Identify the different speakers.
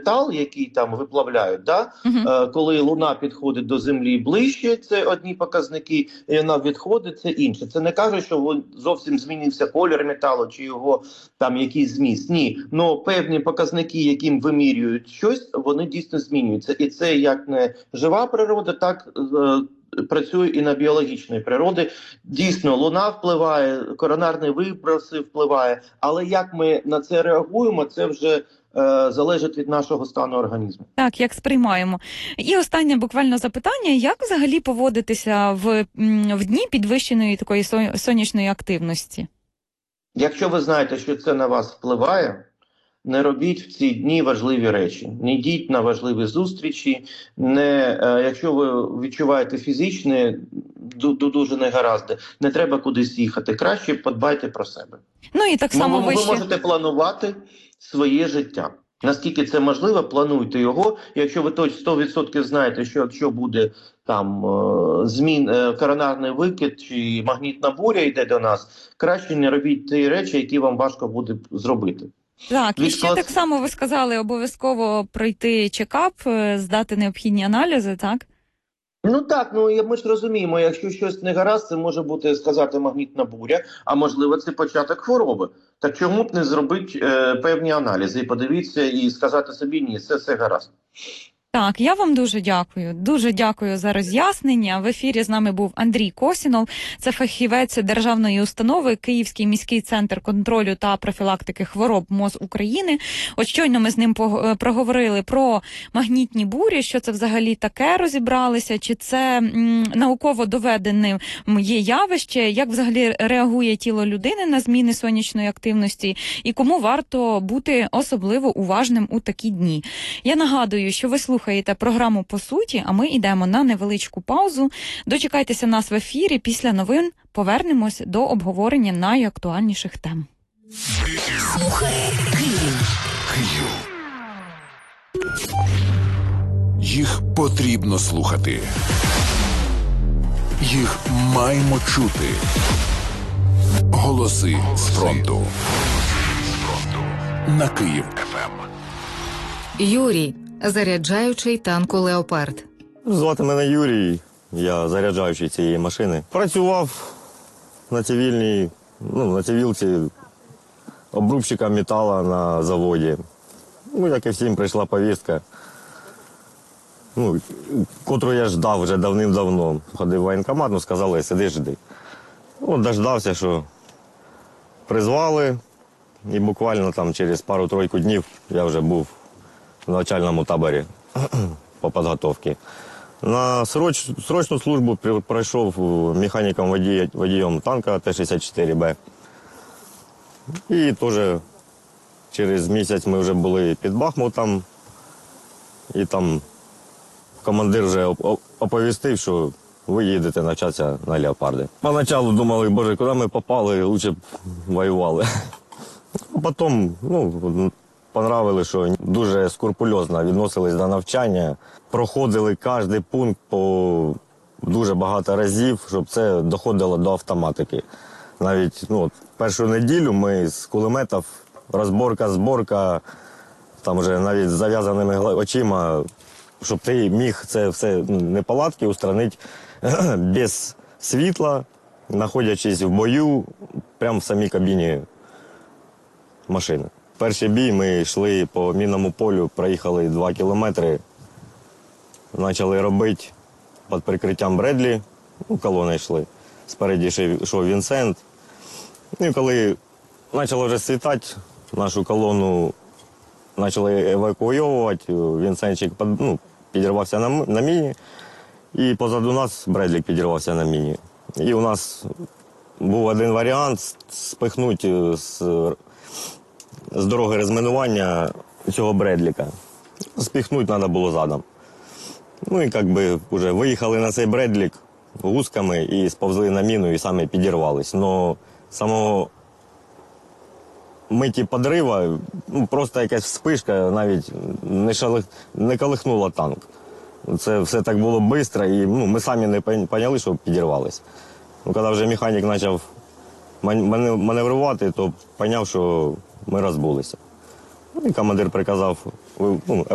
Speaker 1: метал, який там виплавляють, да? Коли Луна підходить до Землі ближче, це одні показники, і вона відходить, це інше. Це не каже, що зовсім змінився колір металу чи його там якийсь зміст. Ні, ну певні показники, яким вимірюють щось, вони дійсно змінюються. І це як не жива природа, так працює і на біологічної природи. Дійсно, Луна впливає, коронарні виброси впливає, але як ми на це реагуємо, це вже залежить від нашого стану організму.
Speaker 2: Так, як сприймаємо. І останнє буквально запитання, як взагалі поводитися в дні підвищеної такої сонячної активності?
Speaker 1: Якщо ви знаєте, що це на вас впливає, не робіть в ці дні важливі речі. Не йдіть на важливі зустрічі. Якщо ви відчуваєте фізичне дуже негаразди, не треба кудись їхати. Краще подбайте про себе.
Speaker 2: Ну і так само
Speaker 1: ви можете планувати своє життя. Наскільки це можливо, плануйте його. Якщо ви точно 100% знаєте, що якщо буде там коронарний викид чи магнітна буря йде до нас, краще не робіть ті речі, які вам важко буде зробити.
Speaker 2: Так, і ще так само ви сказали, обов'язково пройти чекап, здати необхідні аналізи, так?
Speaker 1: Ну так, ми ж розуміємо, якщо щось не гаразд, це може бути, сказати, магнітна буря, а можливо це початок хвороби. Так чому б не зробити певні аналізи і подивитися і сказати собі, ні, це все гаразд.
Speaker 2: Так, я вам дуже дякую за роз'яснення. В ефірі з нами був Андрій Косінов, це фахівець державної установи Київський міський центр контролю та профілактики хвороб МОЗ України. От щойно ми з ним проговорили про магнітні бурі, що це взагалі таке, розібралися, чи це науково доведене є явище, як взагалі реагує тіло людини на зміни сонячної активності і кому варто бути особливо уважним у такі дні. Я нагадую, що ви слухаєте програму «По суті», а ми йдемо на невеличку паузу. Дочекайтеся нас в ефірі. Після новин повернемось до обговорення найактуальніших тем.
Speaker 3: Слухай Київ. Їх потрібно слухати. Їх маємо чути. Голоси з фронту. На Київ ФМ.
Speaker 4: Юрій, заряджаючий танку «Леопард».
Speaker 5: Звати мене Юрій, я заряджаючий цієї машини. Працював на цивілці обрубщиком металу на заводі. Як і всім, прийшла повістка, котру я ждав вже давним-давно. Ходив в воєнкомат, сказали, сиди, жди. Дождався, що призвали, і буквально там через пару-тройку днів я вже був в навчальному таборі по підготовці. На срочну службу пройшов механіком-водієм танка Т-64Б. І теж через місяць ми вже були під Бахмутом. І там командир вже оповістив, що ви їдете навчатися на «Леопарди». Поначалу думали, боже, куди ми попали, краще б воювали. А потім, понравили, що дуже скрупульозно відносились до навчання. Проходили кожен пункт по дуже багато разів, щоб це доходило до автоматики. Навіть першу неділю ми з кулеметів розборка, там вже навіть з зав'язаними очима, щоб ти міг це все неполадки устранити без світла, знаходячись в бою, прямо в самій кабіні машини. Перший бій ми йшли по мінному полю, проїхали 2 кілометри, почали робити під прикриттям Бредлі, колони йшли. Спереді йшов Вінсент. І коли почало вже світати, нашу колону почали евакуювати, Вінсентчик підірвався на міні, і позаду нас Бредлік підірвався на міні. І у нас був один варіант спихнути з дороги розмінування цього Бредліка. Спіхнути треба було задом. І вже виїхали на цей Бредлік гусками і сповзли на міну і самі підірвались. Но самого миті підриву, просто якась вспишка навіть не колихнула танк. Це все так було швидко, і ми самі не поняли, що підірвались. Коли вже механік почав маневрувати, то зрозумів, що ми розбулися. І командир приказав